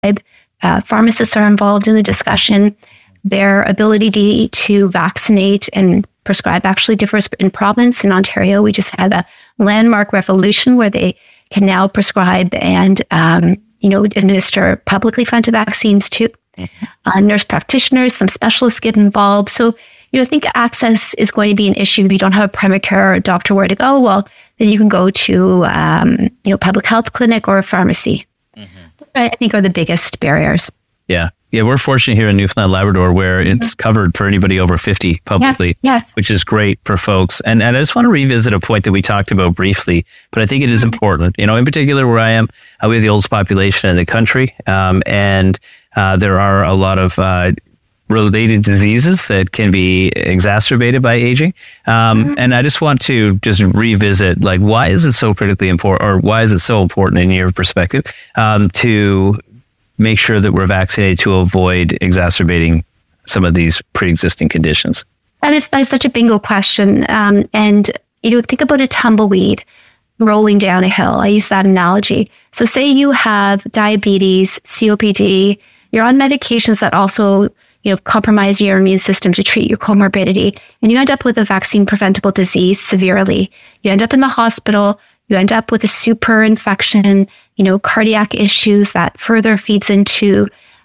Pharmacists are involved in the discussion. Their ability to vaccinate and prescribe actually differs in province. In Ontario, we just had a landmark revolution where they can now prescribe and administer publicly funded vaccines too. Nurse practitioners, some specialists get involved. So, I think access is going to be an issue. If you don't have a primary care or a doctor where to go, well, then you can go to, public health clinic or a pharmacy. I think are the biggest barriers. Yeah. Yeah, we're fortunate here in Newfoundland, Labrador, where it's covered for anybody over 50 publicly, yes. Which is great for folks. And I just want to revisit a point that we talked about briefly, but I think it is important. In particular, where I am, we have the oldest population in the country, and there are a lot of related diseases that can be exacerbated by aging. And I just want to revisit, why is it so critically important, or why is it so important in your perspective, to make sure that we're vaccinated to avoid exacerbating some of these pre-existing conditions? That is such a bingo question. Think about a tumbleweed rolling down a hill. I use that analogy. So say you have diabetes, COPD, you're on medications that also compromise your immune system to treat your comorbidity, and you end up with a vaccine preventable disease severely. You end up in the hospital. You end up with a super infection, cardiac issues that further feeds into,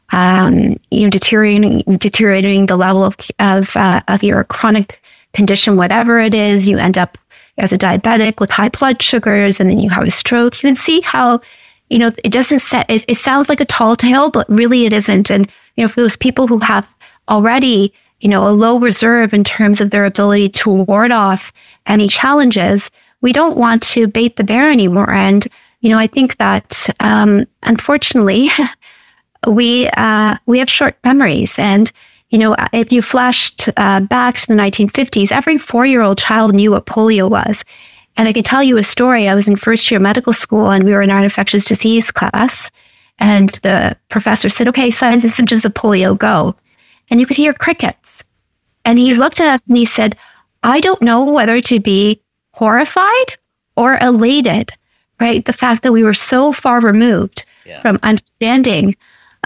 deteriorating the level of your chronic condition, whatever it is. You end up as a diabetic with high blood sugars, and then you have a stroke. You can see how, it doesn't it sounds like a tall tale, but really it isn't. And, for those people who have already, a low reserve in terms of their ability to ward off any challenges, we don't want to bait the bear anymore. And, I think that, unfortunately, we have short memories. And, if you flashed back to the 1950s, every 4-year-old child knew what polio was. And I can tell you a story. I was in first year medical school, and we were in our infectious disease class. And the professor said, okay, signs and symptoms of polio, go. And you could hear crickets. And he looked at us and he said, I don't know whether to be horrified or elated, right? The fact that we were so far removed from understanding.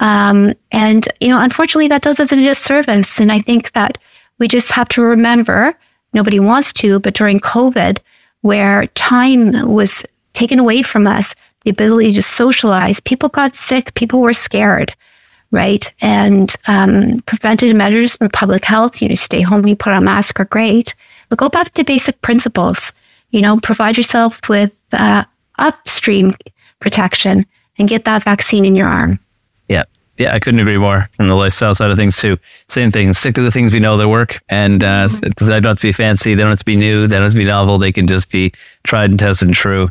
Unfortunately, that does us a disservice. And I think that we just have to remember, nobody wants to, but during COVID, where time was taken away from us, the ability to socialize, people got sick, people were scared, right? And preventative measures in public health, stay home, you put on a mask are great, but go back to basic principles. Provide yourself with upstream protection and get that vaccine in your arm. Yeah, I couldn't agree more from the lifestyle side of things too. Same thing, stick to the things we know that work. And they don't have to be fancy, they don't have to be new, they don't have to be novel, they can just be tried and tested and true.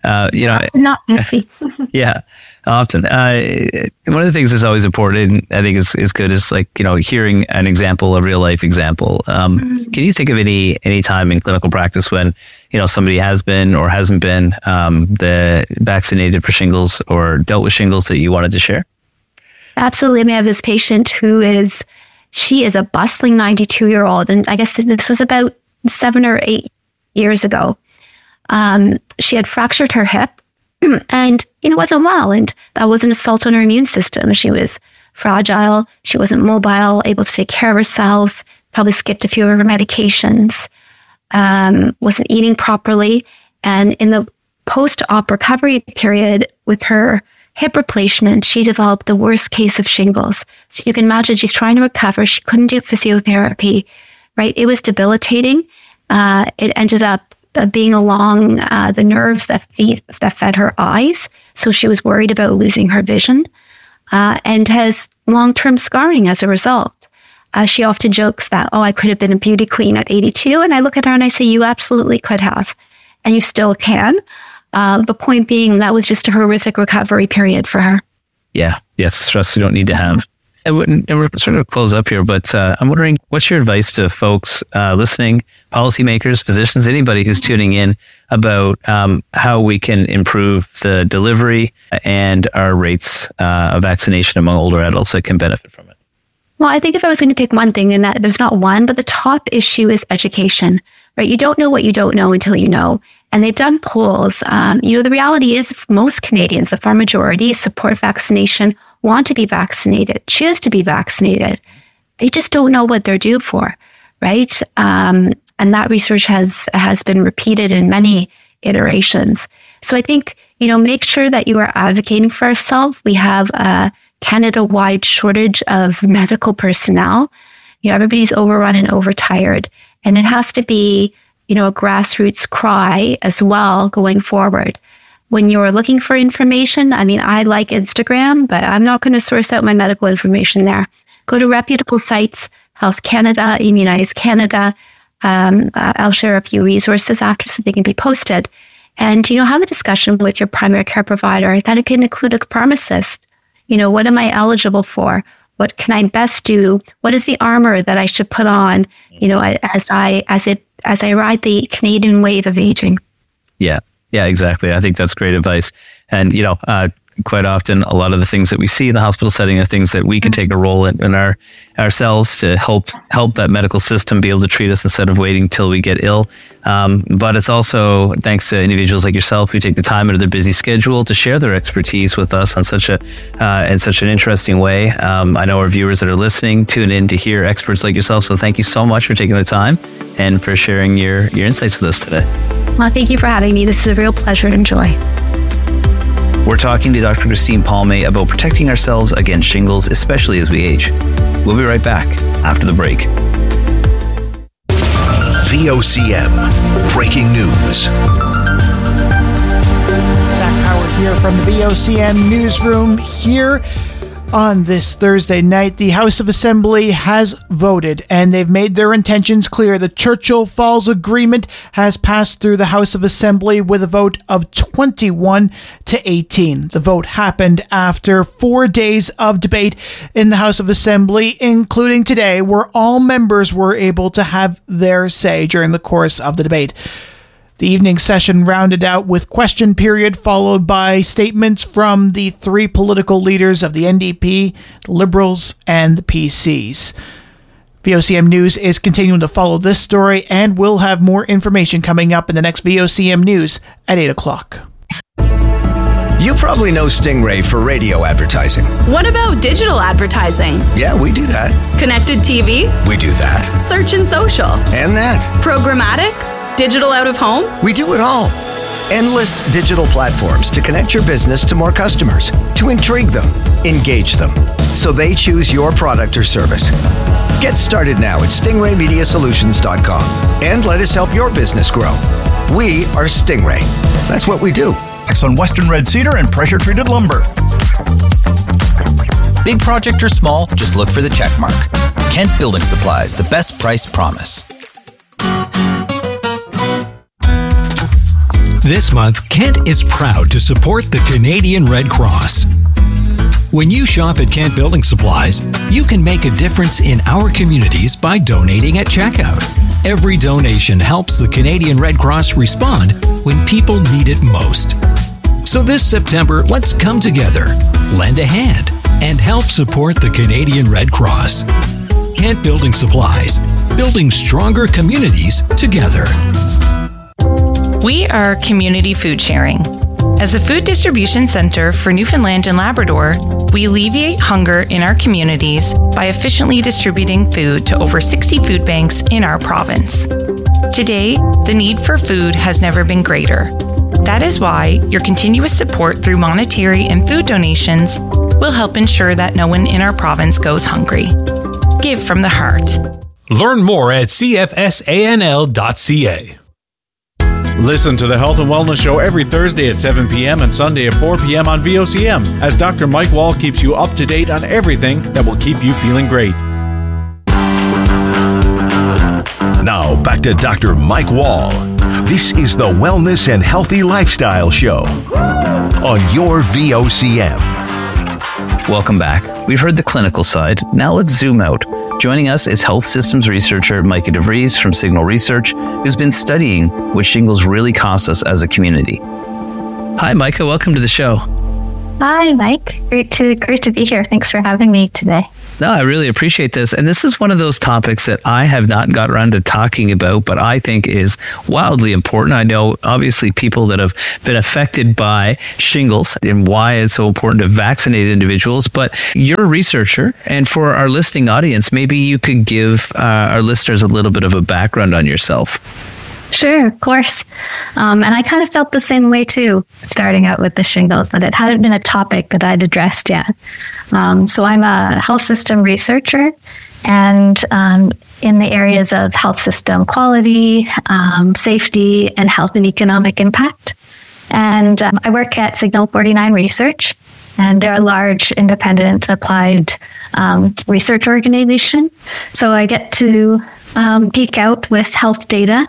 Not fancy. Yeah, often. One of the things that's always important, I think is good, is hearing an example, a real life example. Can you think of any time in clinical practice when, somebody has been or hasn't been vaccinated for shingles or dealt with shingles that you wanted to share? Absolutely. I have this patient she is a bustling 92-year-old. And I guess this was about 7 or 8 years ago. She had fractured her hip and, wasn't well. And that was an assault on her immune system. She was fragile. She wasn't mobile, able to take care of herself, probably skipped a few of her medications, wasn't eating properly. And in the post-op recovery period with her hip replacement, she developed the worst case of shingles. So you can imagine she's trying to recover. She couldn't do physiotherapy, right? It was debilitating. It ended up being along the nerves that fed her eyes. So she was worried about losing her vision and has long-term scarring as a result. She often jokes that, I could have been a beauty queen at 82. And I look at her and I say, you absolutely could have. And you still can. The point being, that was just a horrific recovery period for her. Yeah. Yes. Stress we don't need to have. And we're sort of close up here, but I'm wondering, what's your advice to folks listening, policymakers, physicians, anybody who's tuning in about how we can improve the delivery and our rates of vaccination among older adults that can benefit from it? Well, I think if I was going to pick one thing, and there's not one, but the top issue is education, right? You don't know what you don't know until you know. And they've done polls. The reality is most Canadians, the far majority, support vaccination want to be vaccinated, choose to be vaccinated. They just don't know what they're due for, right? And that research has been repeated in many iterations. So I think, make sure that you are advocating for yourself. We have a Canada-wide shortage of medical personnel. Everybody's overrun and overtired. And it has to be, a grassroots cry as well going forward. When you're looking for information, I like Instagram, but I'm not going to source out my medical information there. Go to reputable sites, Health Canada, Immunize Canada. I'll share a few resources after so they can be posted. And, have a discussion with your primary care provider. That can include a pharmacist. What am I eligible for? What can I best do? What is the armor that I should put on, as I ride the Canadian wave of aging? Yeah, exactly. I think that's great advice. And, quite often, a lot of the things that we see in the hospital setting are things that we can take a role in ourselves to help that medical system be able to treat us instead of waiting till we get ill. But it's also thanks to individuals like yourself who take the time out of their busy schedule to share their expertise with us on such an interesting way. I know our viewers that are listening tune in to hear experts like yourself. So thank you so much for taking the time and for sharing your insights with us today. Well, thank you for having me. This is a real pleasure and joy. We're talking to Dr. Christine Palme about protecting ourselves against shingles, especially as we age. We'll be right back after the break. VOCM Breaking News. Zach Howard here from the VOCM newsroom here. On this Thursday night, the House of Assembly has voted, and they've made their intentions clear. The Churchill Falls Agreement has passed through the House of Assembly with a vote of 21-18. The vote happened after 4 days of debate in the House of Assembly, including today, where all members were able to have their say during the course of the debate. The evening session rounded out with question period, followed by statements from the three political leaders of the NDP, the Liberals, and the PCs. VOCM News is continuing to follow this story, and we'll have more information coming up in the next VOCM News at 8 o'clock. You probably know Stingray for radio advertising. What about digital advertising? Yeah, we do that. Connected TV? We do that. Search and social? And that. Programmatic? Digital out of home? We do it all. Endless digital platforms to connect your business to more customers, to intrigue them, engage them, so they choose your product or service. Get started now at stingraymediasolutions.com and let us help your business grow. We are Stingray. That's what we do. On Western Red Cedar and pressure-treated lumber. Big project or small, just look for the check mark. Kent Building Supplies, the best price promise. This month, Kent is proud to support the Canadian Red Cross. When you shop at Kent Building Supplies, you can make a difference in our communities by donating at checkout. Every donation helps the Canadian Red Cross respond when people need it most. So this September, let's come together, lend a hand, and help support the Canadian Red Cross. Kent Building Supplies, building stronger communities together. We are Community Food Sharing. As a food distribution center for Newfoundland and Labrador, we alleviate hunger in our communities by efficiently distributing food to over 60 food banks in our province. Today, the need for food has never been greater. That is why your continuous support through monetary and food donations will help ensure that no one in our province goes hungry. Give from the heart. Learn more at cfsanl.ca. Listen to the Health and Wellness Show every Thursday at 7 p.m. and Sunday at 4 p.m. on VOCM as Dr. Mike Wall keeps you up to date on everything that will keep you feeling great. Now, back to Dr. Mike Wall. This is the Wellness and Healthy Lifestyle Show on your VOCM. Welcome back. We've heard the clinical side. Now let's zoom out. Joining us is health systems researcher Micah DeVries from Signal Research, who's been studying what shingles really cost us as a community. Hi, Micah. Welcome to the show. Hi, Mike. Great to be here. Thanks for having me today. No, I really appreciate this. And this is one of those topics that I have not got around to talking about, but I think is wildly important. I know, obviously, people that have been affected by shingles and why it's so important to vaccinate individuals. But you're a researcher, and for our listening audience, maybe you could give our listeners a little bit of a background on yourself. Sure, of course. And I kind of felt the same way too, starting out with the shingles, that it hadn't been a topic that I'd addressed yet. So I'm a health system researcher, and in the areas of health system quality, safety, and health and economic impact. And I work at Signal 49 Research, and they're a large, independent, applied research organization. So I get to geek out with health data,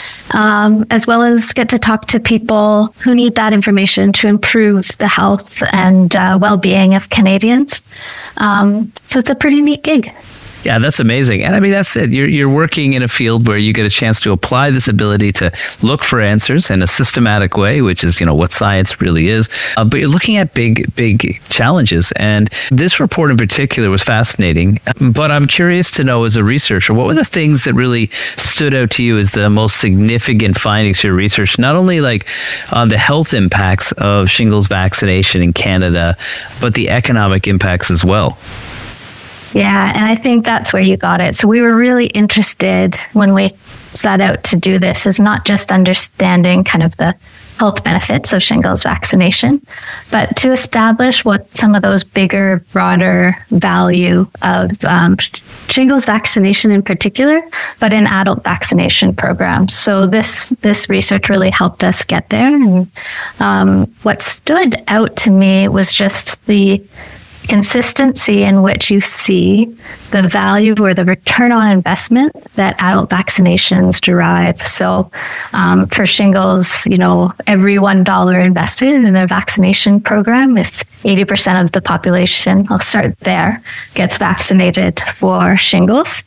as well as get to talk to people who need that information to improve the health and well-being of Canadians. So it's a pretty neat gig. Yeah, that's amazing. And I mean, that's it. You're working in a field where you get a chance to apply this ability to look for answers in a systematic way, which is, what science really is. But you're looking at big challenges. And this report in particular was fascinating. But I'm curious to know, as a researcher, what were the things that really stood out to you as the most significant findings for your research, not only like on the health impacts of shingles vaccination in Canada, but the economic impacts as well? Yeah, and I think that's where you got it. So we were really interested when we set out to do this, is not just understanding kind of the health benefits of shingles vaccination, but to establish what some of those bigger, broader value of shingles vaccination in particular, but in adult vaccination programs. So this research really helped us get there. And what stood out to me was just the consistency in which you see the value or the return on investment that adult vaccinations derive. So for shingles, every $1 invested in a vaccination program, if 80% of the population, I'll start there, gets vaccinated for shingles,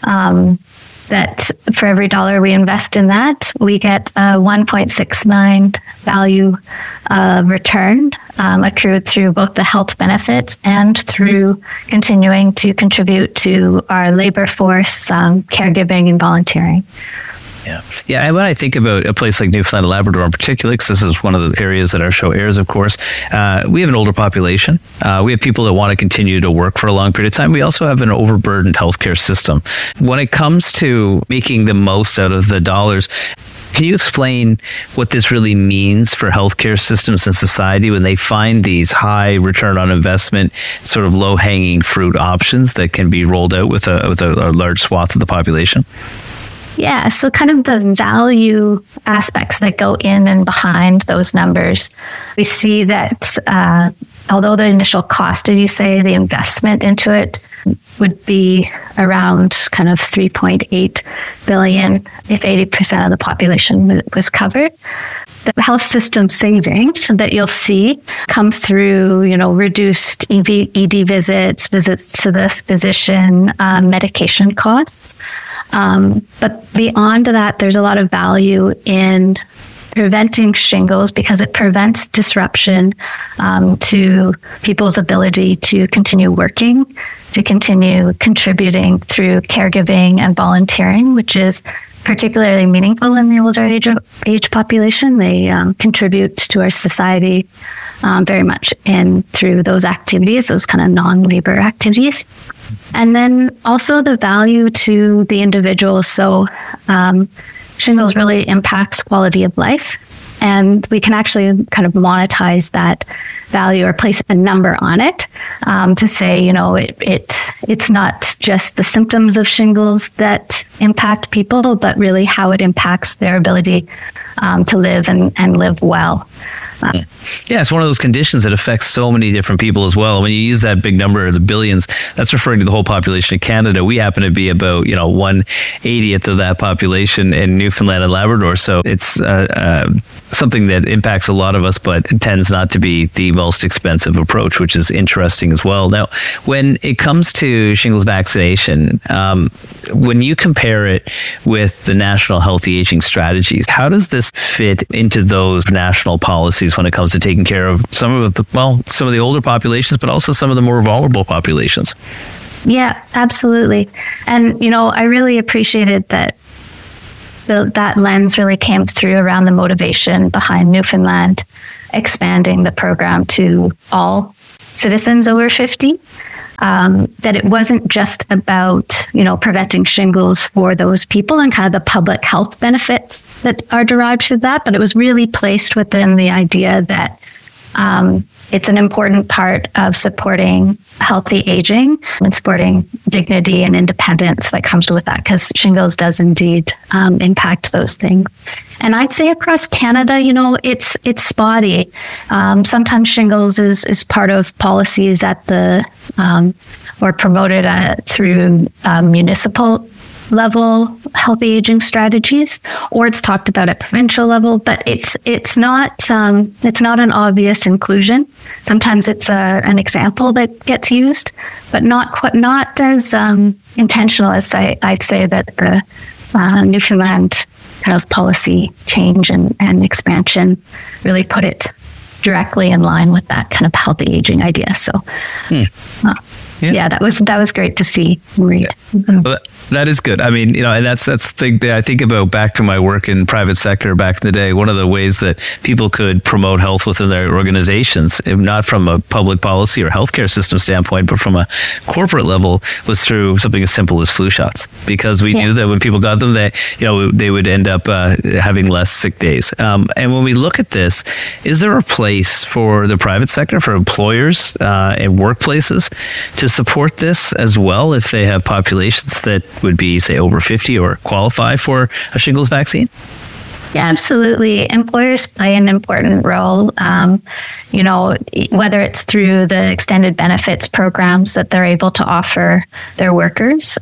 that for every $1 we invest in that, we get a 1.69 value return accrued through both the health benefits and through continuing to contribute to our labor force, caregiving, and volunteering. Yeah. And when I think about a place like Newfoundland and Labrador in particular, because this is one of the areas that our show airs, of course, we have an older population. We have people that want to continue to work for a long period of time. We also have an overburdened healthcare system. When it comes to making the most out of the dollars, can you explain what this really means for healthcare systems and society when they find these high return on investment, sort of low-hanging fruit options that can be rolled out with a large swath of the population? Yeah, so kind of the value aspects that go in and behind those numbers. We see that although the initial cost, did you say the investment into it would be around kind of $3.8 billion if 80% of the population was covered? The health system savings that you'll see comes through, reduced ED visits to the physician, medication costs. But beyond that, there's a lot of value in preventing shingles because it prevents disruption to people's ability to continue working, to continue contributing through caregiving and volunteering, which is particularly meaningful in the older age population. They contribute to our society very much through those activities, those kind of non-labor activities. And then also the value to the individual. So shingles really impacts quality of life. And we can actually kind of monetize that value or place a number on it to say, it's not just the symptoms of shingles that impact people, but really how it impacts their ability to live and live well. Yeah, it's one of those conditions that affects so many different people as well. When you use that big number, the billions, that's referring to the whole population of Canada. We happen to be about 1/80th of that population in Newfoundland and Labrador. So it's something that impacts a lot of us, but it tends not to be the most expensive approach, which is interesting as well. Now, when it comes to shingles vaccination, when you compare it with the National Healthy Aging Strategies, how does this fit into those national policies policies when it comes to taking care of some of the older populations, but also some of the more vulnerable populations. Yeah, absolutely. And, I really appreciated that that lens really came through around the motivation behind Newfoundland expanding the program to all citizens over 50. That it wasn't just about, preventing shingles for those people and kind of the public health benefits that are derived from that, but it was really placed within the idea that it's an important part of supporting healthy aging and supporting dignity and independence that comes with that, because shingles does indeed impact those things. And I'd say across Canada, it's spotty. Sometimes shingles is part of policies at the or promoted through municipal level healthy aging strategies, or it's talked about at provincial level, but it's not an obvious inclusion. Sometimes it's an example that gets used, but not as intentional as I'd say that the Newfoundland kind of policy change and expansion really put it directly in line with that kind of healthy aging idea. So, yeah, that was great to see and read. Well, that is good. I mean, and that's the thing that I think about back to my work in private sector back in the day. One of the ways that people could promote health within their organizations, if not from a public policy or healthcare system standpoint, but from a corporate level, was through something as simple as flu shots. Because we knew that when people got them, they would end up having less sick days. And when we look at this, is there a place for the private sector, for employers and workplaces to support this as well if they have populations that would be, say, over 50 or qualify for a shingles vaccine? Yeah, absolutely. Employers play an important role, whether it's through the extended benefits programs that they're able to offer their workers,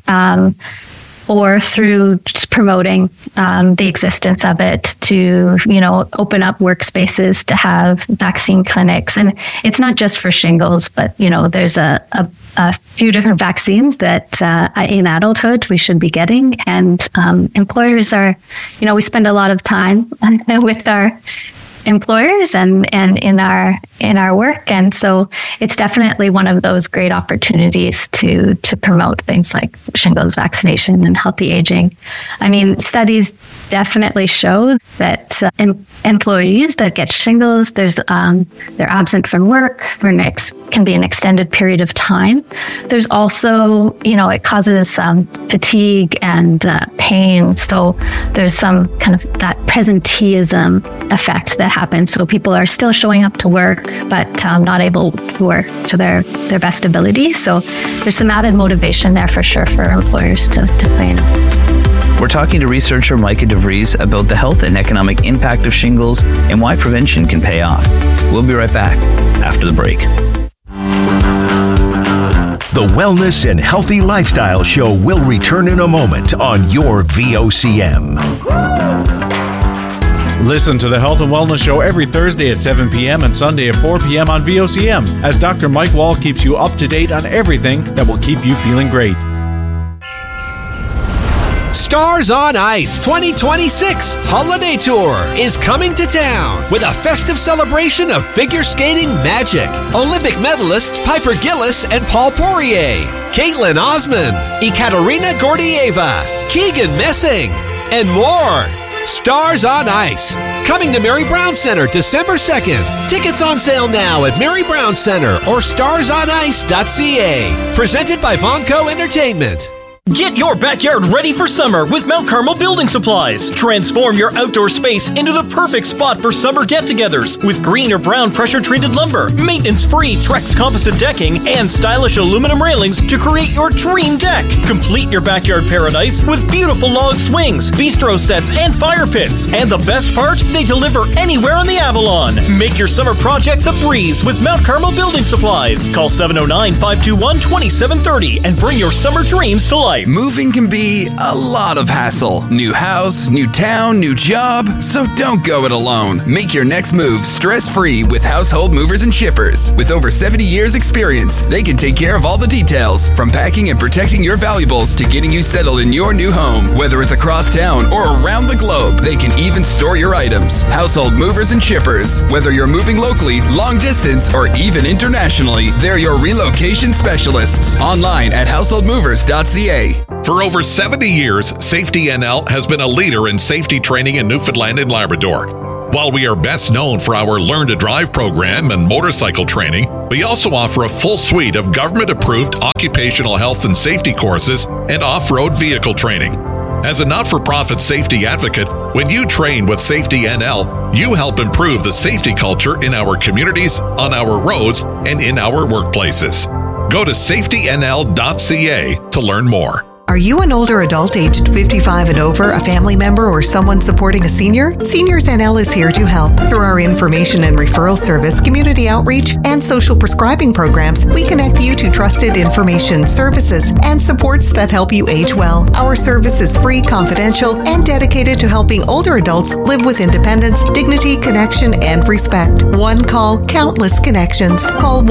or through just promoting the existence of it to, open up workspaces to have vaccine clinics. And it's not just for shingles, but, there's a few different vaccines that in adulthood we should be getting. And employers are, we spend a lot of time with our employers and in our work, and so it's definitely one of those great opportunities to promote things like shingles vaccination and healthy aging. I mean, studies definitely show that employees that get shingles, they're absent from work for can be an extended period of time. There's also, it causes fatigue and pain. So there's some kind of that presenteeism effect that happens. So people are still showing up to work, but not able to work to their best ability. So there's some added motivation there for sure for employers to play in. We're talking to researcher Micah DeVries about the health and economic impact of shingles and why prevention can pay off. We'll be right back after the break. The Wellness and Healthy Lifestyle Show will return in a moment on your VOCM. Listen to the Health and Wellness Show every Thursday at 7 p.m. and Sunday at 4 p.m. on VOCM as Dr. Mike Wall keeps you up to date on everything that will keep you feeling great. Stars on Ice 2026 Holiday Tour is coming to town with a festive celebration of figure skating magic. Olympic medalists Piper Gillis and Paul Poirier, Caitlin Osman, Ekaterina Gordieva, Keegan Messing, and more. Stars on Ice, coming to Mary Brown Center December 2nd. Tickets on sale now at Mary Brown Center or starsonice.ca. Presented by Vonco Entertainment. Get your backyard ready for summer with Mount Carmel Building Supplies. Transform your outdoor space into the perfect spot for summer get-togethers with green or brown pressure-treated lumber, maintenance-free Trex composite decking, and stylish aluminum railings to create your dream deck. Complete your backyard paradise with beautiful log swings, bistro sets, and fire pits. And the best part, they deliver anywhere on the Avalon. Make your summer projects a breeze with Mount Carmel Building Supplies. Call 709-521-2730 and bring your summer dreams to life. life. Moving can be a lot of hassle. New house, new town, new job. So don't go it alone. Make your next move stress-free with Household Movers and Shippers. With over 70 years experience, they can take care of all the details, from packing and protecting your valuables to getting you settled in your new home. Whether it's across town or around the globe, they can even store your items. Household Movers and Shippers. Whether you're moving locally, long distance, or even internationally, they're your relocation specialists. Online at householdmovers.ca. For over 70 years, Safety NL has been a leader in safety training in Newfoundland and Labrador. While we are best known for our Learn to Drive program and motorcycle training, we also offer a full suite of government-approved occupational health and safety courses and off-road vehicle training. As a not-for-profit safety advocate, when you train with Safety NL, you help improve the safety culture in our communities, on our roads, and in our workplaces. Go to safetynl.ca to learn more. Are you an older adult aged 55 and over, a family member, or someone supporting a senior? Seniors NL is here to help. Through our information and referral service, community outreach, and social prescribing programs, we connect you to trusted information, services, and supports that help you age well. Our service is free, confidential, and dedicated to helping older adults live with independence, dignity, connection, and respect. One call, countless connections. Call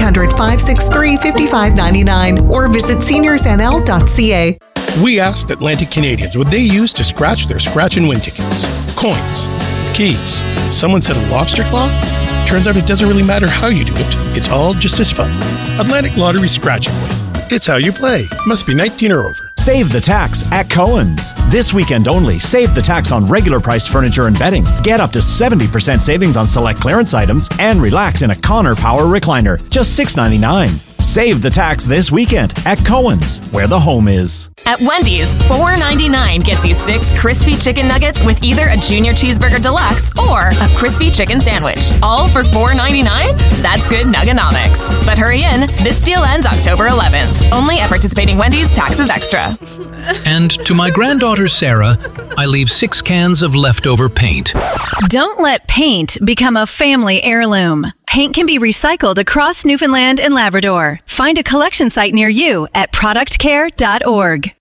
1-800-563-5599 or visit seniorsnl.ca. We asked Atlantic Canadians what they use to scratch their scratch and win tickets. Coins, keys. Someone said a lobster claw? Turns out it doesn't really matter how you do it. It's all just as fun. Atlantic Lottery Scratch and Win. It's how you play. Must be 19 or over. Save the tax at Cohen's. This weekend only, save the tax on regular priced furniture and bedding. Get up to 70% savings on select clearance items and relax in a Connor Power recliner. Just $6.99. Save the tax this weekend at Cohen's, where the home is. At Wendy's, $4.99 gets you 6 crispy chicken nuggets with either a Junior Cheeseburger Deluxe or a crispy chicken sandwich. All for $4.99? That's good nuggenomics. But hurry in, this deal ends October 11th. Only at participating Wendy's, taxes extra. And to my granddaughter Sarah, I leave 6 cans of leftover paint. Don't let paint become a family heirloom. Paint can be recycled across Newfoundland and Labrador. Find a collection site near you at productcare.org.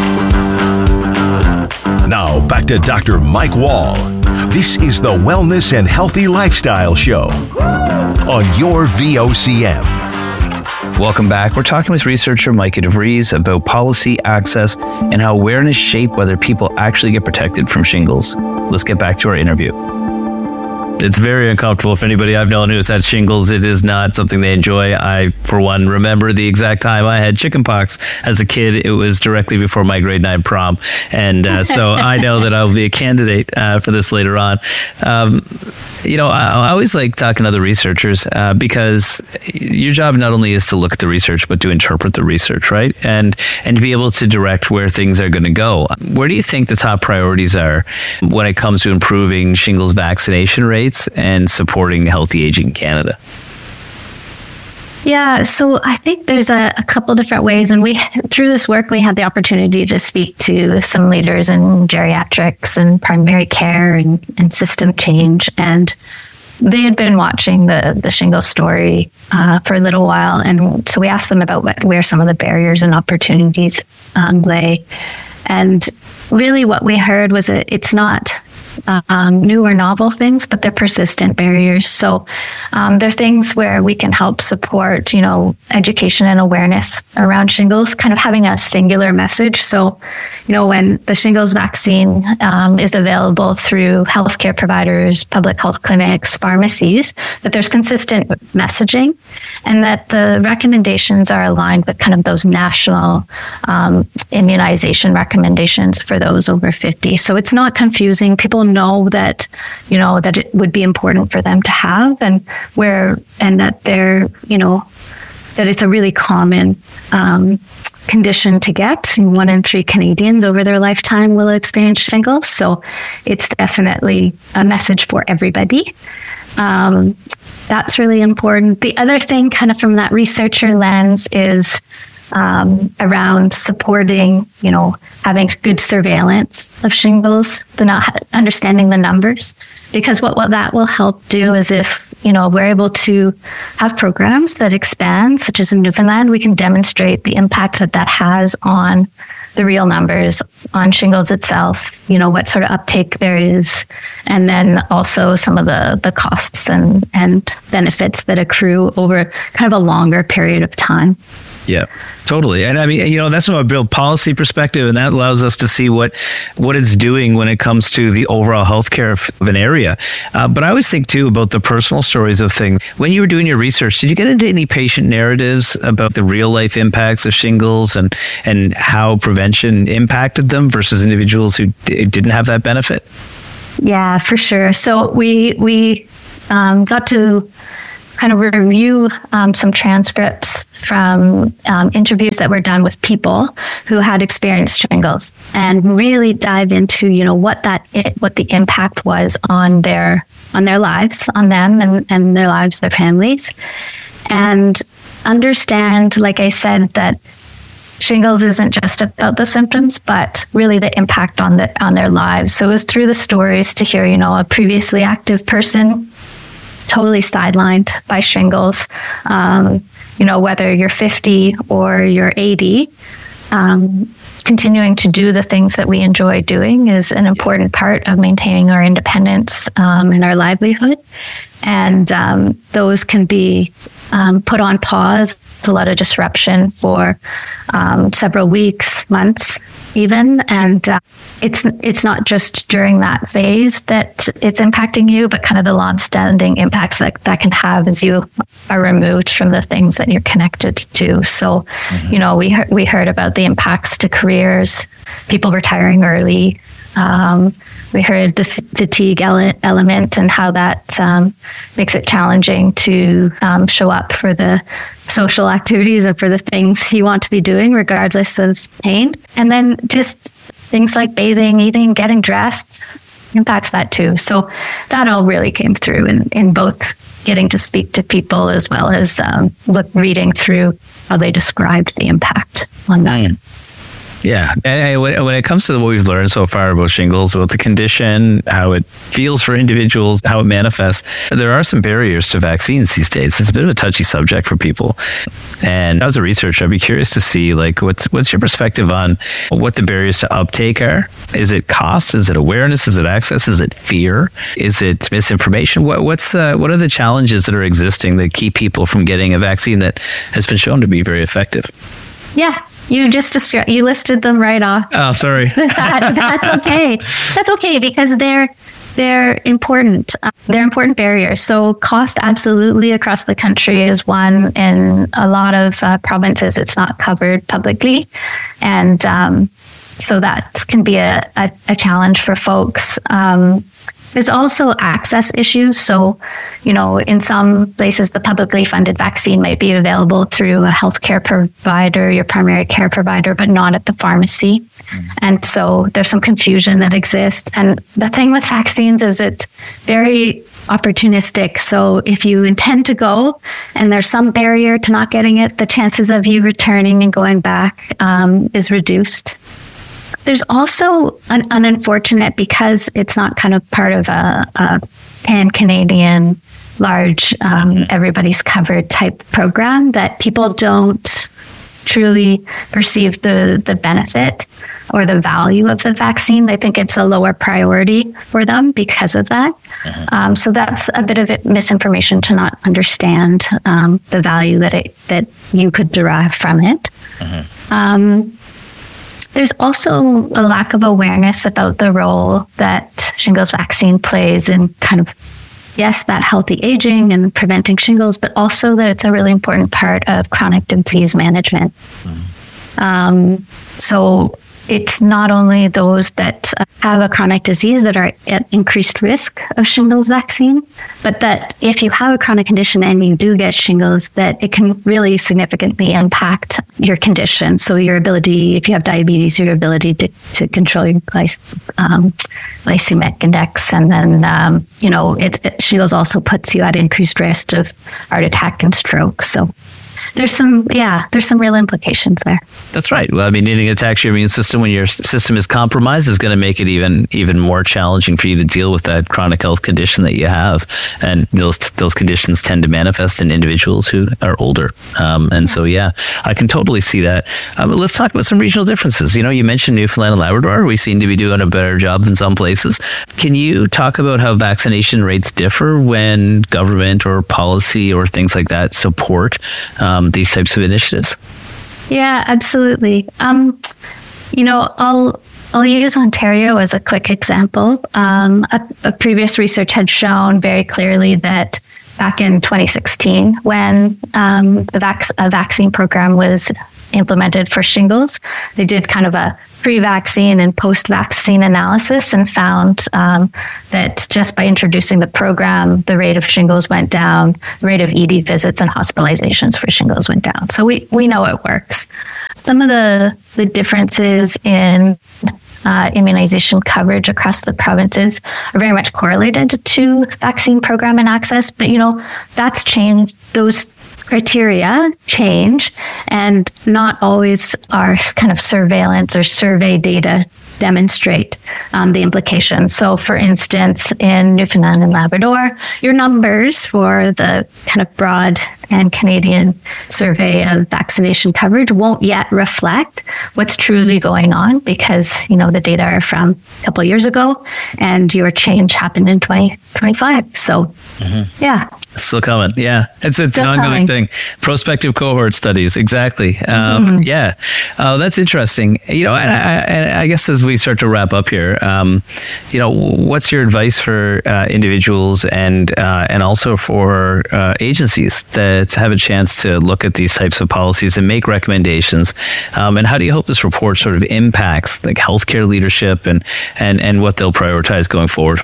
Now back to Dr. Mike Wall. This is the Wellness and Healthy Lifestyle Show on your VOCM. Welcome back. We're talking with researcher Micah DeVries about policy, access, and how awareness shape whether people actually get protected from shingles. Let's get back to our interview. It's very uncomfortable. If anybody I've known who's had shingles, it is not something they enjoy. I, for one, remember the exact time I had chickenpox as a kid. It was directly before my grade 9 prom. And so I know that I'll be a candidate for this later on. I always like talking to other researchers because your job not only is to look at the research, but to interpret the research, right? And to be able to direct where things are going to go. Where do you think the top priorities are when it comes to improving shingles vaccination rates and supporting healthy aging in Canada? Yeah, so I think there's a couple different ways. And through this work, we had the opportunity to speak to some leaders in geriatrics and primary care and system change. And they had been watching the shingles story for a little while. And so we asked them about where some of the barriers and opportunities lay. And really what we heard was that it's not new or novel things, but they're persistent barriers. So they're things where we can help support, education and awareness around shingles, kind of having a singular message. So, when the shingles vaccine is available through healthcare providers, public health clinics, pharmacies, that there's consistent messaging and that the recommendations are aligned with kind of those national immunization recommendations for those over 50. So it's not confusing. People know that, that it would be important for them to have and that they're, that it's a really common condition to get. 1 in 3 Canadians over their lifetime will experience shingles. So it's definitely a message for everybody. That's really important. The other thing kind of from that researcher lens is around supporting, having good surveillance of shingles, understanding the numbers, because what that will help do is if, we're able to have programs that expand, such as in Newfoundland, we can demonstrate the impact that has on the real numbers on shingles itself, what sort of uptake there is, and then also some of the costs and benefits that accrue over kind of a longer period of time. Yeah, totally. And I mean, that's from a real policy perspective, and that allows us to see what it's doing when it comes to the overall healthcare of an area. But I always think too about the personal stories of things. When you were doing your research, did you get into any patient narratives about the real life impacts of shingles and how prevention impacted them versus individuals who didn't have that benefit? Yeah, for sure. So we got to kind of review some transcripts from interviews that were done with people who had experienced shingles, and really dive into what the impact was on their lives, on them and their lives, their families, and understand, like I said, that shingles isn't just about the symptoms, but really the impact on their lives. So it was through the stories to hear, a previously active person totally sidelined by shingles, whether you're 50 or you're 80, continuing to do the things that we enjoy doing is an important part of maintaining our independence and our livelihood. And those can be put on pause. It's a lot of disruption for several weeks, months even. And it's not just during that phase that it's impacting you, but kind of the long-standing impacts that can have as you are removed from the things that you're connected to. So, we heard about the impacts to careers, people retiring early. We heard the fatigue element and how that makes it challenging to show up for the social activities and for the things you want to be doing, regardless of pain. And then just things like bathing, eating, getting dressed impacts that too. So that all really came through in both getting to speak to people as well as reading through how they described the impact on that. Yeah. And when it comes to what we've learned so far about shingles, about the condition, how it feels for individuals, how it manifests, there are some barriers to vaccines these days. It's a bit of a touchy subject for people. And as a researcher, I'd be curious to see, what's your perspective on what the barriers to uptake are? Is it cost? Is it awareness? Is it access? Is it fear? Is it misinformation? What are the challenges that are existing that keep people from getting a vaccine that has been shown to be very effective? Yeah. You listed them right off. Oh, sorry. That's okay. That's okay because they're important. They're important barriers. So cost absolutely across the country is one. In a lot of provinces, it's not covered publicly. And so that can be a challenge for folks. There's also access issues. So, in some places, the publicly funded vaccine might be available through a healthcare provider, your primary care provider, but not at the pharmacy. And so there's some confusion that exists. And the thing with vaccines is it's very opportunistic. So if you intend to go and there's some barrier to not getting it, the chances of you returning and going back is reduced. There's also an unfortunate, because it's not kind of part of a pan-Canadian, large, everybody's covered type program, that people don't truly perceive the benefit or the value of the vaccine. They think it's a lower priority for them because of that. So that's a bit of misinformation to not understand the value that you could derive from it. There's also a lack of awareness about the role that shingles vaccine plays in kind of, yes, that healthy aging and preventing shingles, but also that it's a really important part of chronic disease management. So it's not only those that have a chronic disease that are at increased risk of shingles vaccine, but that if you have a chronic condition and you do get shingles, that it can really significantly impact your condition. So your ability, if you have diabetes, your ability to control your glycemic index. And then, shingles also puts you at increased risk of heart attack and stroke. So there's some real implications there. That's right. Well, I mean, anything that attacks your immune system when your system is compromised is going to make it even more challenging for you to deal with that chronic health condition that you have. And those conditions tend to manifest in individuals who are older. And so, I can totally see that. Let's talk about some regional differences. You mentioned Newfoundland and Labrador. We seem to be doing a better job than some places. Can you talk about how vaccination rates differ when government or policy or things like that support these types of initiatives? Yeah, absolutely. I'll use Ontario as a quick example. A previous research had shown very clearly that back in 2016, when a vaccine program was implemented for shingles, they did kind of a pre-vaccine and post-vaccine analysis and found that just by introducing the program, the rate of shingles went down, the rate of ED visits and hospitalizations for shingles went down. So we know it works. Some of the differences in immunization coverage across the provinces are very much correlated to vaccine program and access, but that's changed. Those criteria change, and not always our kind of surveillance or survey data demonstrate the implications. So, for instance, in Newfoundland and Labrador, your numbers for the kind of broad and Canadian survey of vaccination coverage won't yet reflect what's truly going on because, the data are from a couple of years ago and your change happened in 2025. So, It's still coming. Yeah. It's an ongoing thing. Prospective cohort studies. Exactly. That's interesting. I guess as we start to wrap up here, what's your advice for individuals and also for agencies that have a chance to look at these types of policies and make recommendations? And how do you hope this report sort of impacts like healthcare leadership and what they'll prioritize going forward?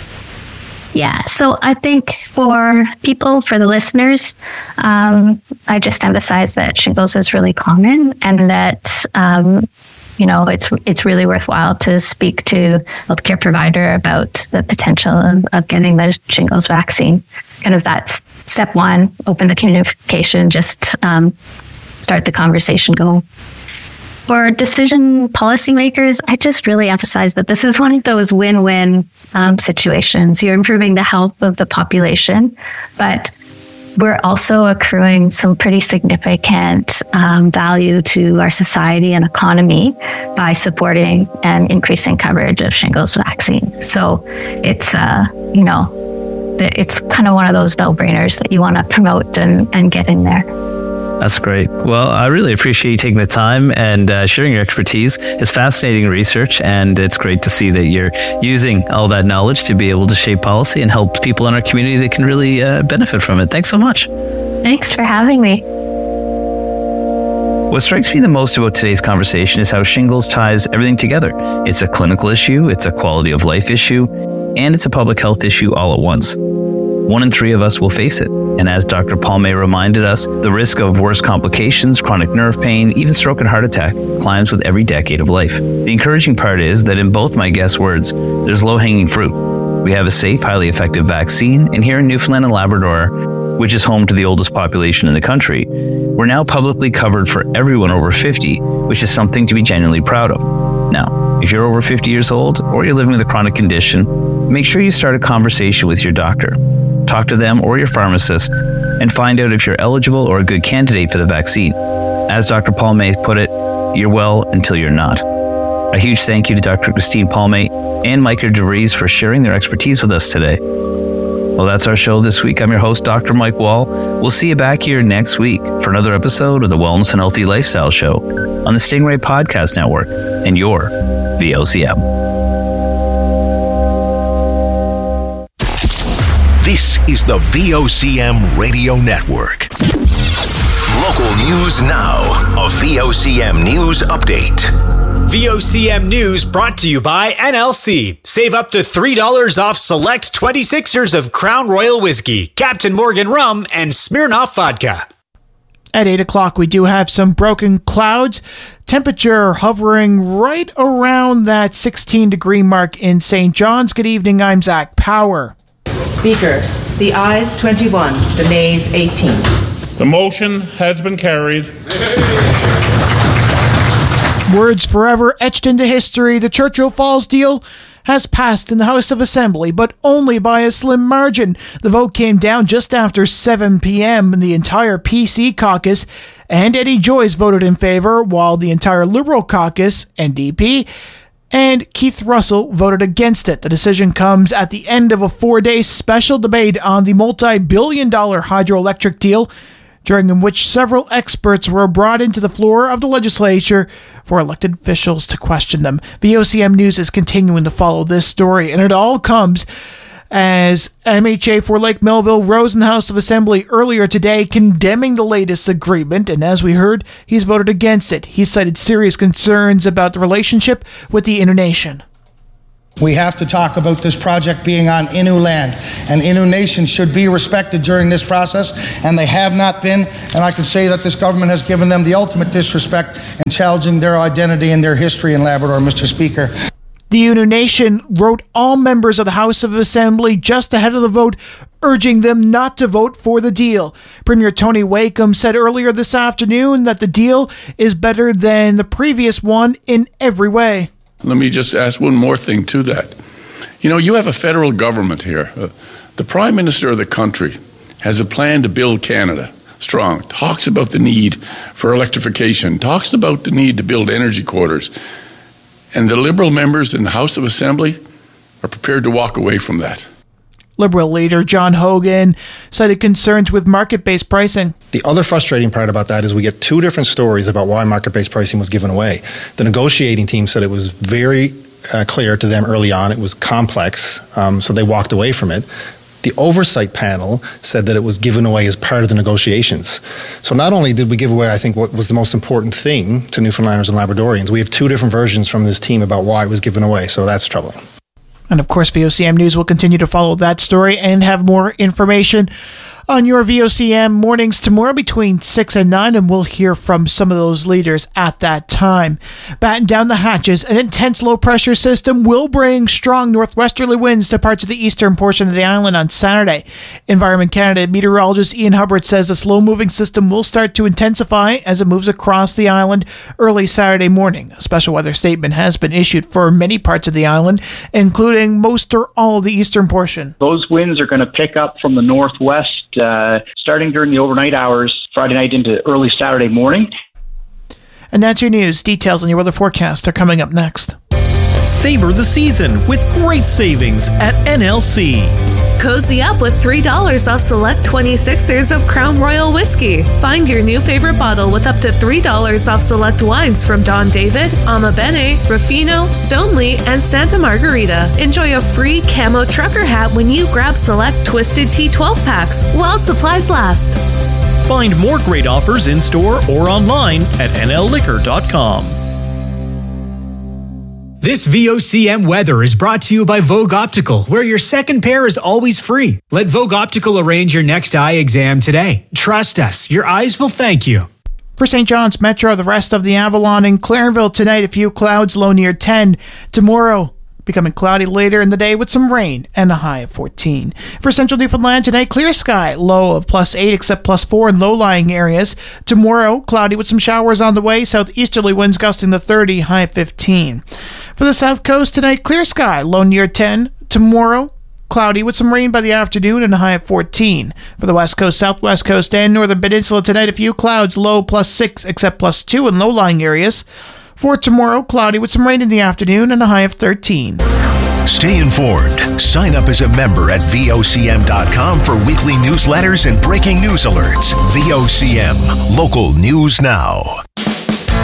Yeah, so I think for the listeners, I just emphasize that shingles is really common and that, it's really worthwhile to speak to a healthcare provider about the potential of getting the shingles vaccine. Kind of that's step one, open the communication, just start the conversation going. For decision policymakers, I just really emphasize that this is one of those win-win situations. You're improving the health of the population, but we're also accruing some pretty significant value to our society and economy by supporting and increasing coverage of shingles vaccine. So it's, it's kind of one of those no-brainers that you want to promote and get in there. That's great. Well, I really appreciate you taking the time and sharing your expertise. It's fascinating research, and it's great to see that you're using all that knowledge to be able to shape policy and help people in our community that can really benefit from it. Thanks so much. Thanks for having me. What strikes me the most about today's conversation is how shingles ties everything together. It's a clinical issue, it's a quality of life issue, and it's a public health issue all at once. 1 in 3 of us will face it. And as Dr. Palme reminded us, the risk of worse complications, chronic nerve pain, even stroke and heart attack climbs with every decade of life. The encouraging part is that in both my guests' words, there's low-hanging fruit. We have a safe, highly effective vaccine, and here in Newfoundland and Labrador, which is home to the oldest population in the country, we're now publicly covered for everyone over 50, which is something to be genuinely proud of. Now, if you're over 50 years old or you're living with a chronic condition, make sure you start a conversation with your doctor. Talk to them or your pharmacist and find out if you're eligible or a good candidate for the vaccine. As Dr. Palme put it, you're well until you're not. A huge thank you to Dr. Christine Palme and Micah DeVries for sharing their expertise with us today. Well, that's our show this week. I'm your host, Dr. Mike Wall. We'll see you back here next week for another episode of the Wellness and Healthy Lifestyle Show on the Stingray Podcast Network and your VOCM. This is the VOCM Radio Network. Local news now. A VOCM News Update. VOCM News brought to you by NLC. Save up to $3 off select 26ers of Crown Royal Whiskey, Captain Morgan Rum, and Smirnoff Vodka. At 8 o'clock, we do have some broken clouds. Temperature hovering right around that 16-degree mark in St. John's. Good evening, I'm Zach Power. Speaker, the ayes 21, the nays 18. The motion has been carried. Words forever etched into history. The Churchill Falls deal has passed in the House of Assembly, but only by a slim margin. The vote came down just after 7 p.m. and the entire PC caucus and Eddie Joyce voted in favor, while the entire Liberal caucus, NDP, and Keith Russell voted against it. The decision comes at the end of a 4-day special debate on the multi-billion-dollar hydroelectric deal, during which several experts were brought into the floor of the legislature for elected officials to question them. VOCM News is continuing to follow this story, and it all comes as MHA for Lake Melville rose in the House of Assembly earlier today condemning the latest agreement, and as we heard, he's voted against it. He cited serious concerns about the relationship with the Innu Nation. We have to talk about this project being on Innu land, and Innu Nation should be respected during this process, and they have not been, and I can say that this government has given them the ultimate disrespect in challenging their identity and their history in Labrador, Mr. Speaker. The Innu Nation wrote all members of the House of Assembly just ahead of the vote, urging them not to vote for the deal. Premier Tony Wakeham said earlier this afternoon that the deal is better than the previous one in every way. Let me just ask one more thing to that. You know, you have a federal government here. The Prime Minister of the country has a plan to build Canada strong, talks about the need for electrification, talks about the need to build energy corridors. And the Liberal members in the House of Assembly are prepared to walk away from that. Liberal leader John Hogan cited concerns with market-based pricing. The other frustrating part about that is we get two different stories about why market-based pricing was given away. The negotiating team said it was very clear to them early on. It was complex, so they walked away from it. The oversight panel said that it was given away as part of the negotiations. So not only did we give away, I think, what was the most important thing to Newfoundlanders and Labradorians, we have two different versions from this team about why it was given away, so that's troubling. And of course, VOCM News will continue to follow that story and have more information on your VOCM mornings tomorrow between 6 and 9, and we'll hear from some of those leaders at that time. Batten down the hatches, an intense low-pressure system will bring strong northwesterly winds to parts of the eastern portion of the island on Saturday. Environment Canada meteorologist Ian Hubbard says the slow-moving system will start to intensify as it moves across the island early Saturday morning. A special weather statement has been issued for many parts of the island, including most or all of the eastern portion. Those winds are going to pick up from the northwest starting during the overnight hours, Friday night into early Saturday morning. And that's your news. Details on your weather forecast are coming up next. Savor the season with great savings at NLC. Cozy up with $3 off select 26ers of Crown Royal Whiskey. Find your new favorite bottle with up to $3 off select wines from Don David, Ama Bene, Ruffino, Stoneleigh, and Santa Margarita. Enjoy a free camo trucker hat when you grab select Twisted Tea 12 packs while supplies last. Find more great offers in store or online at nlliquor.com. This VOCM weather is brought to you by Vogue Optical, where your second pair is always free. Let Vogue Optical arrange your next eye exam today. Trust us, your eyes will thank you. For St. John's Metro, the rest of the Avalon and Clarenville tonight, a few clouds, low near 10. Tomorrow, becoming cloudy later in the day with some rain and a high of 14. For central Newfoundland tonight, clear sky, low of +8 except +4 in low-lying areas. Tomorrow, cloudy with some showers on the way, southeasterly winds gusting to 30, high of 15. For the south coast tonight, clear sky, low near 10. Tomorrow, cloudy with some rain by the afternoon and a high of 14. For the west coast, southwest coast, and northern peninsula tonight, a few clouds, low +6 except +2 in low-lying areas. For tomorrow, cloudy with some rain in the afternoon and a high of 13. Stay informed. Sign up as a member at VOCM.com for weekly newsletters and breaking news alerts. VOCM, local news now.